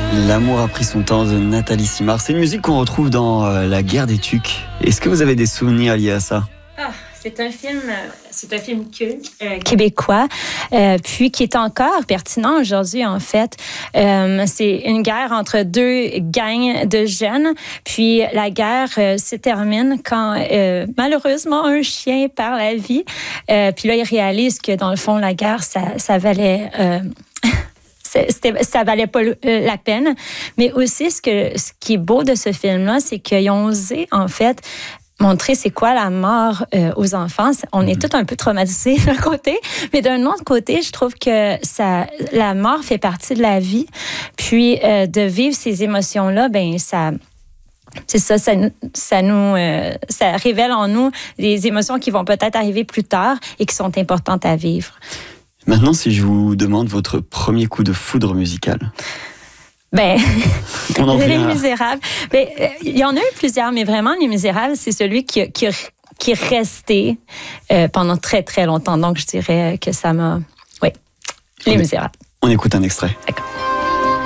L'amour a pris son temps de Nathalie Simard. C'est une musique qu'on retrouve dans La guerre des tucs. Est-ce que vous avez des souvenirs liés à ça? C'est un film culte québécois, puis qui est encore pertinent aujourd'hui, en fait. C'est une guerre entre deux gangs de jeunes, puis la guerre se termine quand, malheureusement, un chien perd la vie. Puis là, ils réalisent que, dans le fond, la guerre, ça valait... ça valait pas la peine. Mais aussi, ce qui est beau de ce film-là, c'est qu'ils ont osé, en fait, montrer c'est quoi la mort aux enfants. On est tous un peu traumatisés d'un côté, mais d'un autre côté, je trouve que la mort fait partie de la vie. Puis de vivre ces émotions-là, ben ça révèle en nous des émotions qui vont peut-être arriver plus tard et qui sont importantes à vivre. Maintenant, si je vous demande votre premier coup de foudre musical. Ben, Les vient... Misérables. Ben, il y en a eu plusieurs, mais vraiment, Les Misérables, c'est celui qui est resté pendant très, très longtemps. Donc, je dirais que ça m'a... Oui, Les Misérables. On écoute un extrait. D'accord.